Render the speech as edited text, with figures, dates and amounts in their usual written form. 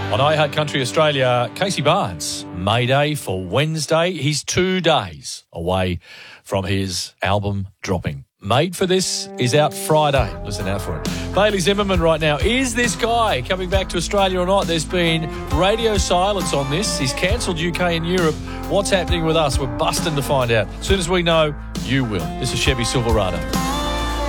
On iHeart Country Australia, Casey Barnes, Mayday for Wednesday. He's 2 days away from his album dropping. Made for This is out Friday. Listen out for it. Bailey Zimmerman right now. Is this guy coming back to Australia or not? There's been radio silence on this. He's cancelled UK and Europe. What's happening with us? We're busting to find out. As soon as we know, you will. This is Chevy Silverado.